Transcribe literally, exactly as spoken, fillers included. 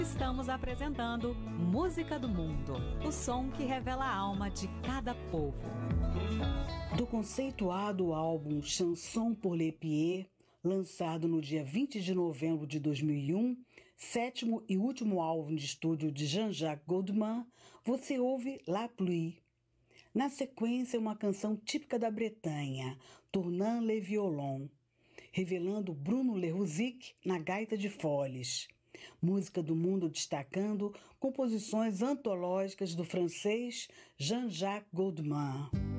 Estamos apresentando Música do Mundo, o som que revela a alma de cada povo. Do conceituado álbum Chanson pour les Pieds, lançado no dia vinte de novembro de dois mil e um, sétimo e último álbum de estúdio de Jean-Jacques Goldman, você ouve La Pluie. Na sequência, uma canção típica da Bretanha, Tournant le Violon, revelando Bruno Lerrouzic na gaita de foles. Música do Mundo destacando composições antológicas do francês Jean-Jacques Goldman.